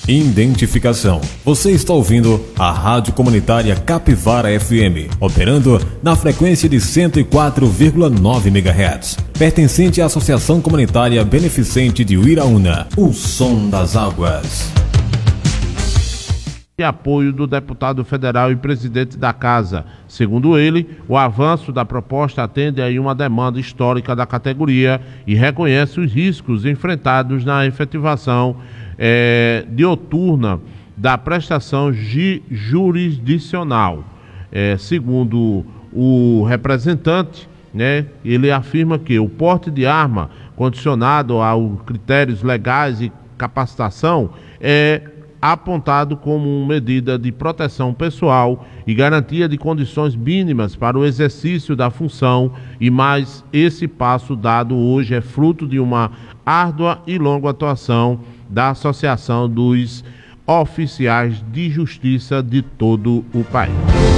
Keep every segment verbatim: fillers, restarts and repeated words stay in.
Identificação. Você está ouvindo a Rádio Comunitária Capivara F M, operando na frequência de cento e quatro vírgula nove megahertz, pertencente à Associação Comunitária Beneficente de Uiraúna, o Som das Águas. E apoio do deputado federal e presidente da Casa. Segundo ele, o avanço da proposta atende a uma demanda histórica da categoria e reconhece os riscos enfrentados na efetivação é, dioturna da prestação jurisdicional. É, segundo o representante, né, ele afirma que o porte de arma condicionado a critérios legais e capacitação é apontado como medida de proteção pessoal e garantia de condições mínimas para o exercício da função, e mais esse passo dado hoje é fruto de uma árdua e longa atuação da Associação dos Oficiais de Justiça de todo o país.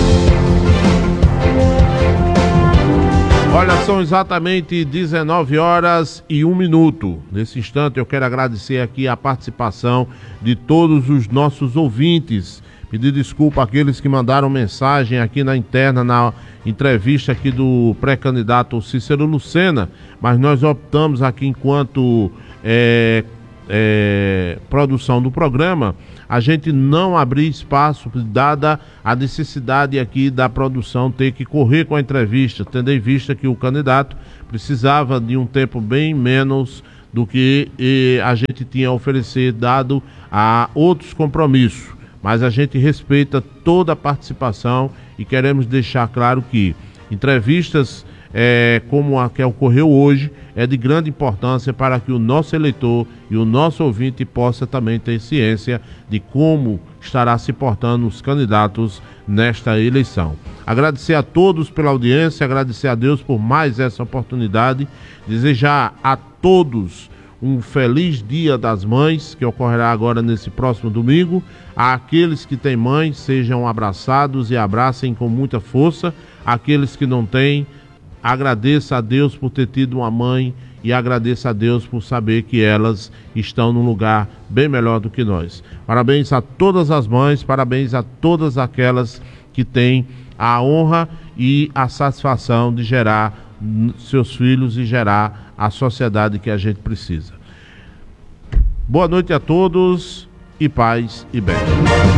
Olha, são exatamente dezenove horas e um minuto. Nesse instante eu quero agradecer aqui a participação de todos os nossos ouvintes. Pedir desculpa àqueles que mandaram mensagem aqui na interna, na entrevista aqui do pré-candidato Cícero Lucena, mas nós optamos aqui enquanto é, é, produção do programa, a gente não abrir espaço, dada a necessidade aqui da produção ter que correr com a entrevista, tendo em vista que o candidato precisava de um tempo bem menos do que eh, a gente tinha a oferecer, dado a outros compromissos. Mas a gente respeita toda a participação e queremos deixar claro que entrevistas É, como a que ocorreu hoje, é de grande importância para que o nosso eleitor e o nosso ouvinte possa também ter ciência de como estará se portando os candidatos nesta eleição. Agradecer a todos pela audiência, agradecer a Deus por mais essa oportunidade, desejar a todos um feliz Dia das Mães, que ocorrerá agora nesse próximo domingo. Àqueles que têm mães, sejam abraçados e abracem com muita força. Àqueles que não têm, agradeça a Deus por ter tido uma mãe e agradeça a Deus por saber que elas estão num lugar bem melhor do que nós. Parabéns a todas as mães, parabéns a todas aquelas que têm a honra e a satisfação de gerar seus filhos e gerar a sociedade que a gente precisa. Boa noite a todos e paz e bem.